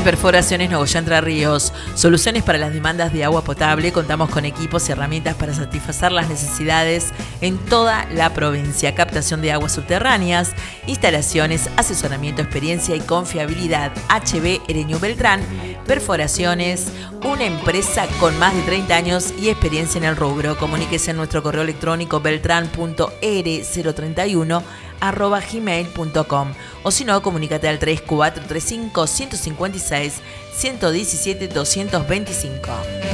Perforaciones Nogoyá Entre Ríos. Soluciones para las demandas de agua potable. Contamos con equipos y herramientas para satisfacer las necesidades en toda la provincia. Captación de aguas subterráneas, instalaciones, asesoramiento, experiencia y confiabilidad. HB Ereñu Beltrán. Perforaciones, una empresa con más de 30 años y experiencia en el rubro. Comuníquese en nuestro correo electrónico beltran.r031@gmail.com o si no, comunícate al 3435 156 117 225.